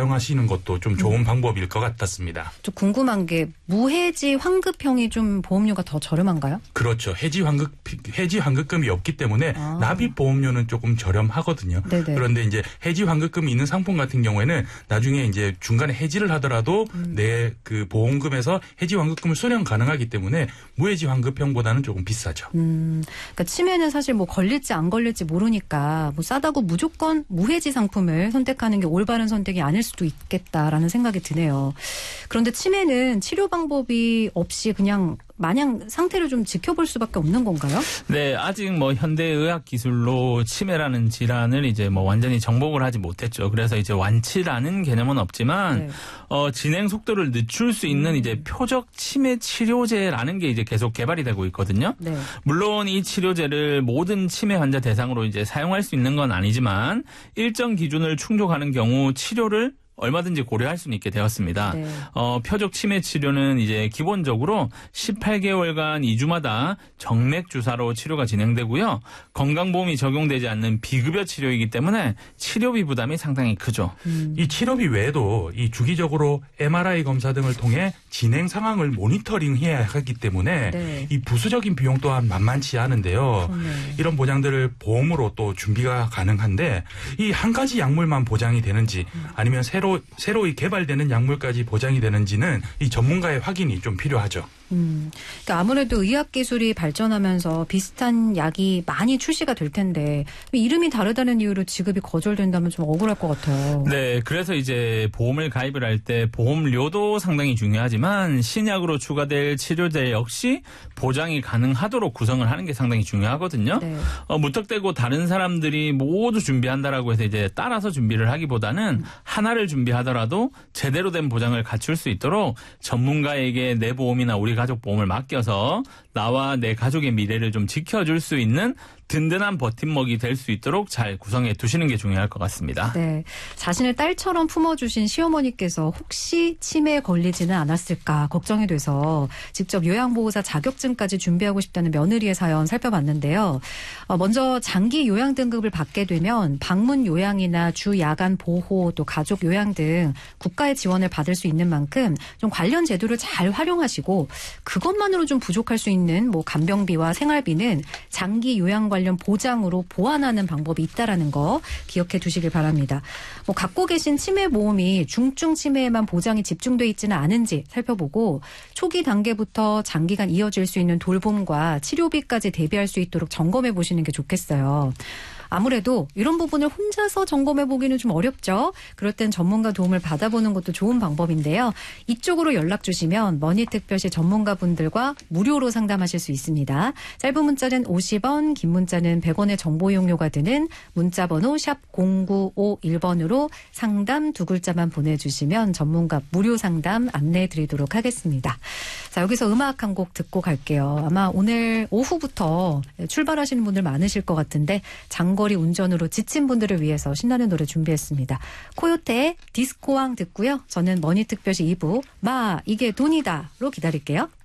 사용하시는 것도 좀 좋은 방법일 것 같았습니다. 좀 궁금한 게 무해지 환급형이 좀 보험료가 더 저렴한가요? 그렇죠. 해지 환급금이 없기 때문에 납입 보험료는 조금 저렴하거든요. 네네. 그런데 이제 해지 환급금이 있는 상품 같은 경우에는 나중에 이제 중간에 해지를 하더라도 내 그 보험금에서 해지 환급금을 수령 가능하기 때문에 무해지 환급형보다는 조금 비싸죠. 그러니까 치매는 사실 뭐 걸릴지 안 걸릴지 모르니까 뭐 싸다고 무조건 무해지 상품을 선택하는 게 올바른 선택이 아닐 수도 있겠다라는 생각이 드네요. 그런데 치매는 치료 방법이 없이 그냥 마냥 상태를 좀 지켜볼 수밖에 없는 건가요? 네, 아직 뭐 현대의학 기술로 치매라는 질환을 이제 뭐 완전히 정복을 하지 못했죠. 그래서 이제 완치라는 개념은 없지만 진행 속도를 늦출 수 있는 이제 표적 치매 치료제라는 게 이제 계속 개발이 되고 있거든요. 네. 물론 이 치료제를 모든 치매 환자 대상으로 이제 사용할 수 있는 건 아니지만 일정 기준을 충족하는 경우 치료를 얼마든지 고려할 수는 있게 되었습니다. 네. 표적 치매 치료는 이제 기본적으로 18개월간 2주마다 정맥 주사로 치료가 진행되고요. 건강보험이 적용되지 않는 비급여 치료이기 때문에 치료비 부담이 상당히 크죠. 이 치료비 외에도 이 주기적으로 MRI 검사 등을 통해 진행 상황을 모니터링해야 하기 때문에 네. 이 부수적인 비용 또한 만만치 않은데요. 이런 보장들을 보험으로 또 준비가 가능한데 이 한 가지 약물만 보장이 되는지 아니면 새로 개발되는 약물까지 보장이 되는지는 이 전문가의 확인이 좀 필요하죠. 그러니까 아무래도 의학 기술이 발전하면서 비슷한 약이 많이 출시가 될 텐데 이름이 다르다는 이유로 지급이 거절된다면 좀 억울할 것 같아요. 네, 그래서 이제 보험을 가입을 할 때 보험료도 상당히 중요하지만 신약으로 추가될 치료제 역시 보장이 가능하도록 구성을 하는 게 상당히 중요하거든요. 네. 무턱대고 다른 사람들이 모두 준비한다라고 해서 이제 따라서 준비를 하기보다는 하나를 준비하더라도 제대로 된 보장을 갖출 수 있도록 전문가에게 내 보험이나 우리 가족 보험을 맡겨서 나와 내 가족의 미래를 좀 지켜줄 수 있는 든든한 버팀목이 될 수 있도록 잘 구성해 두시는 게 중요할 것 같습니다. 네, 자신을 딸처럼 품어주신 시어머니께서 혹시 치매에 걸리지는 않았을까 걱정이 돼서 직접 요양보호사 자격증까지 준비하고 싶다는 며느리의 사연 살펴봤는데요. 먼저 장기 요양 등급을 받게 되면 방문 요양이나 주 야간 보호 또 가족 요양 등 국가의 지원을 받을 수 있는 만큼 좀 관련 제도를 잘 활용하시고 그것만으로 좀 부족할 수 있는 뭐 간병비와 생활비는 장기 요양 관련 보장으로 보완하는 방법이 있다라는 거 기억해 두시길 바랍니다. 뭐 갖고 계신 치매 보험이 중증 치매에만 보장이 집중돼 있지는 않은지 살펴보고 초기 단계부터 장기간 이어질 수 있는 돌봄과 치료비까지 대비할 수 있도록 점검해 보시는 게 좋겠어요. 아무래도 이런 부분을 혼자서 점검해 보기는 좀 어렵죠. 그럴 땐 전문가 도움을 받아보는 것도 좋은 방법인데요. 이쪽으로 연락 주시면 머니특별시 전문가분들과 무료로 상담하실 수 있습니다. 짧은 문자는 50원, 긴 문자는 100원의 정보 이용료가 드는 문자번호 샵 0951번으로 상담 두 글자만 보내주시면 전문가 무료 상담 안내해 드리도록 하겠습니다. 자, 여기서 음악 한 곡 듣고 갈게요. 아마 오늘 오후부터 출발하시는 분들 많으실 것 같은데 장거리 운전으로 지친 분들을 위해서 신나는 노래 준비했습니다. 코요태의 디스코왕 듣고요. 저는 머니특별시 2부 마 이게 돈이다로 기다릴게요.